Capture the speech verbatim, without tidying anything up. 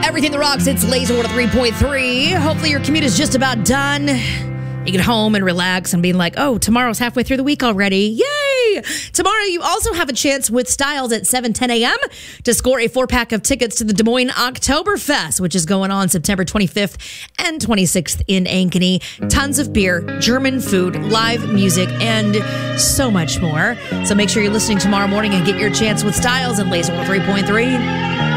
Everything that rocks, it's Laser one oh three point three. Hopefully your commute is just about done. You get home and relax and being like, oh, tomorrow's halfway through the week already. Yay! Tomorrow you also have a chance with Styles at seven ten a.m. to score a four-pack of tickets to the Des Moines Oktoberfest, which is going on September twenty-fifth and twenty-sixth in Ankeny. Tons of beer, German food, live music, and so much more. So make sure you're listening tomorrow morning and get your chance with Styles and Laser one oh three point three.